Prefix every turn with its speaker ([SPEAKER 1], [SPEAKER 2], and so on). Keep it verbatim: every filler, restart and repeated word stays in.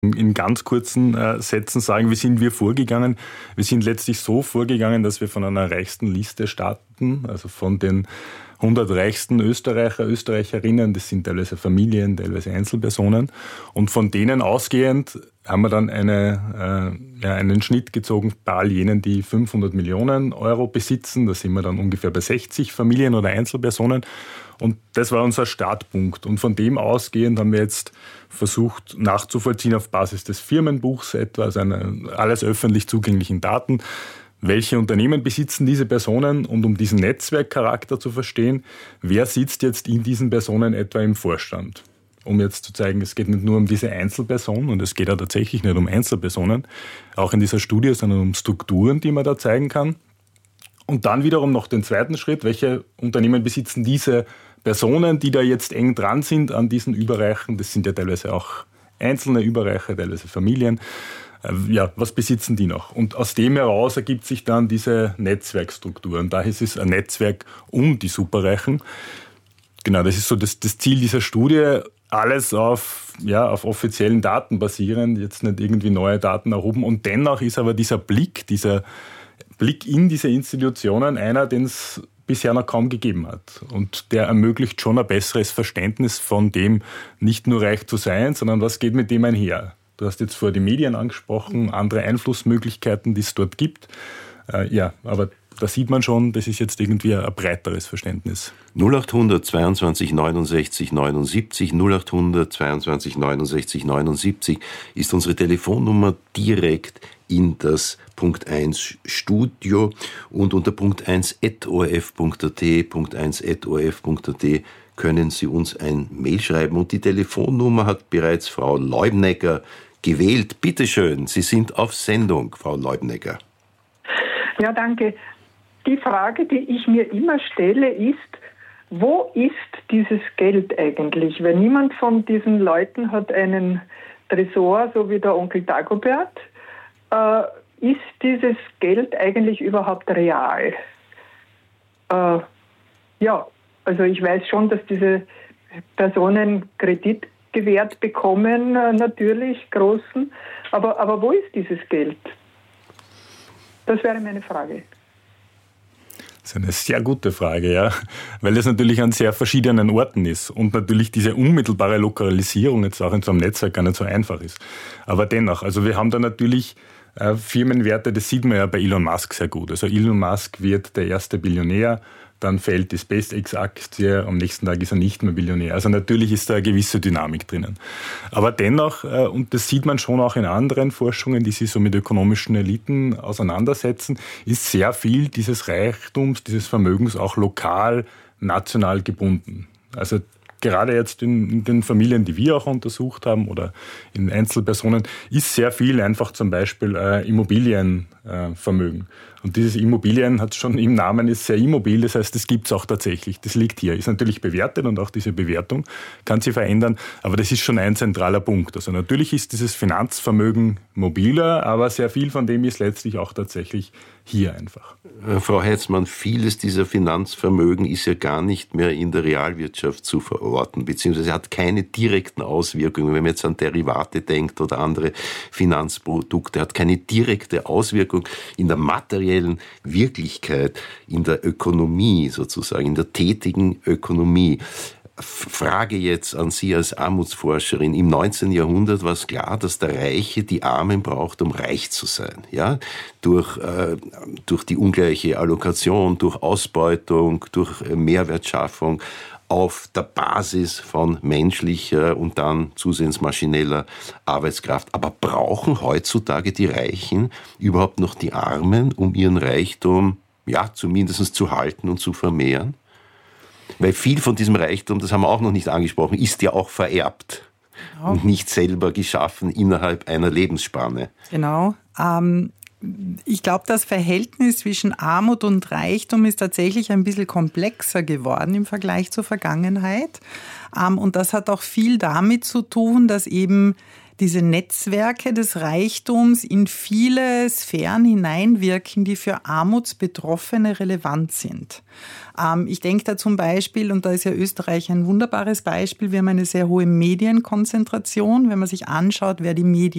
[SPEAKER 1] In ganz kurzen äh, Sätzen sagen, wie sind wir vorgegangen? Wir sind letztlich so vorgegangen, dass wir von einer reichsten Liste starten, also von den hundert reichsten Österreicher, Österreicherinnen, das sind teilweise Familien, teilweise Einzelpersonen. Und von denen ausgehend haben wir dann eine, äh, ja, einen Schnitt gezogen bei all jenen, die fünfhundert Millionen Euro besitzen. Da sind wir dann ungefähr bei sechzig Familien oder Einzelpersonen. Und das war unser Startpunkt. Und von dem ausgehend haben wir jetzt versucht nachzuvollziehen auf Basis des Firmenbuchs etwa, also eine, alles öffentlich zugänglichen Daten, welche Unternehmen besitzen diese Personen, und um diesen Netzwerkcharakter zu verstehen, wer sitzt jetzt in diesen Personen etwa im Vorstand. Um jetzt zu zeigen, es geht nicht nur um diese Einzelperson, und es geht ja tatsächlich nicht um Einzelpersonen, auch in dieser Studie, sondern um Strukturen, die man da zeigen kann. Und dann wiederum noch den zweiten Schritt, welche Unternehmen besitzen diese Personen, die da jetzt eng dran sind an diesen Überreichen. Das sind ja teilweise auch einzelne Überreiche, teilweise Familien. Ja, was besitzen die noch? Und aus dem heraus ergibt sich dann diese Netzwerkstruktur. Und daher ist es ein Netzwerk um die Superreichen. Genau, das ist so das, das Ziel dieser Studie. Alles auf, ja, auf offiziellen Daten basierend, jetzt nicht irgendwie neue Daten erhoben. Und dennoch ist aber dieser Blick, dieser Blick in diese Institutionen einer, den es bisher noch kaum gegeben hat. Und der ermöglicht schon ein besseres Verständnis von dem, nicht nur reich zu sein, sondern was geht mit dem einher. Du hast jetzt vorher die Medien angesprochen, andere Einflussmöglichkeiten, die es dort gibt. Äh, ja, aber da sieht man schon, das ist jetzt irgendwie ein breiteres Verständnis.
[SPEAKER 2] null acht hundert zweiundzwanzig neunundsechzig neunundsiebzig, null acht hundert zweiundzwanzig neunundsechzig neunundsiebzig ist unsere Telefonnummer direkt in das Punkt eins Studio, und unter punkt eins at o r f punkt a t, punkt eins at o r f punkt a t können Sie uns ein Mail schreiben, und die Telefonnummer hat bereits Frau Leubnegger gewählt. Bitte schön, Sie sind auf Sendung, Frau Leubnegger.
[SPEAKER 3] Ja, danke. Die Frage, die ich mir immer stelle, ist, wo ist dieses Geld eigentlich? Weil niemand von diesen Leuten hat einen Tresor, so wie der Onkel Dagobert. Äh, ist dieses Geld eigentlich überhaupt real? Äh, ja, also ich weiß schon, dass diese Personen Kredit gewährt bekommen, äh, natürlich, großen. Aber, aber wo ist dieses Geld? Das wäre meine Frage.
[SPEAKER 1] Das ist eine sehr gute Frage, ja, weil es natürlich an sehr verschiedenen Orten ist und natürlich diese unmittelbare Lokalisierung jetzt auch in so einem Netzwerk gar nicht so einfach ist. Aber dennoch, also wir haben da natürlich äh, Firmenwerte, das sieht man ja bei Elon Musk sehr gut. Also Elon Musk wird der erste Billionär, dann fällt die SpaceX-Aktie, am nächsten Tag ist er nicht mehr Billionär. Also natürlich ist da eine gewisse Dynamik drinnen. Aber dennoch, und das sieht man schon auch in anderen Forschungen, die sich so mit ökonomischen Eliten auseinandersetzen, ist sehr viel dieses Reichtums, dieses Vermögens auch lokal, national gebunden. Also gerade jetzt in, in den Familien, die wir auch untersucht haben oder in Einzelpersonen, ist sehr viel einfach zum Beispiel äh, Immobilienvermögen. Äh, Und dieses Immobilien hat schon im Namen, ist sehr immobil, das heißt, das gibt es auch tatsächlich. Das liegt hier, ist natürlich bewertet und auch diese Bewertung kann sich verändern, aber das ist schon ein zentraler Punkt. Also natürlich ist dieses Finanzvermögen mobiler, aber sehr viel von dem ist letztlich auch tatsächlich hier einfach.
[SPEAKER 2] Frau Heitzmann, vieles dieser Finanzvermögen ist ja gar nicht mehr in der Realwirtschaft zu verorten, beziehungsweise hat keine direkten Auswirkungen. Wenn man jetzt an Derivate denkt oder andere Finanzprodukte, hat keine direkte Auswirkung in der materiellen Wirklichkeit, in der Ökonomie sozusagen, in der tätigen Ökonomie. Frage jetzt an Sie als Armutsforscherin. Im neunzehnten Jahrhundert war es klar, dass der Reiche die Armen braucht, um reich zu sein. Ja? Durch, äh, durch die ungleiche Allokation, durch Ausbeutung, durch Mehrwertschaffung auf der Basis von menschlicher und dann zusehends maschineller Arbeitskraft. Aber brauchen heutzutage die Reichen überhaupt noch die Armen, um ihren Reichtum ja zumindest zu halten und zu vermehren? Weil viel von diesem Reichtum, das haben wir auch noch nicht angesprochen, ist ja auch vererbt genau. und nicht selber geschaffen innerhalb einer Lebensspanne.
[SPEAKER 4] Genau. Ähm, ich glaube, das Verhältnis zwischen Armut und Reichtum ist tatsächlich ein bisschen komplexer geworden im Vergleich zur Vergangenheit. Ähm, und das hat auch viel damit zu tun, dass eben diese Netzwerke des Reichtums in viele Sphären hineinwirken, die für Armutsbetroffene relevant sind. Ähm, ich denke da zum Beispiel, und da ist ja Österreich ein wunderbares Beispiel, wir haben eine sehr hohe Medienkonzentration. Wenn man sich anschaut, wer die Medien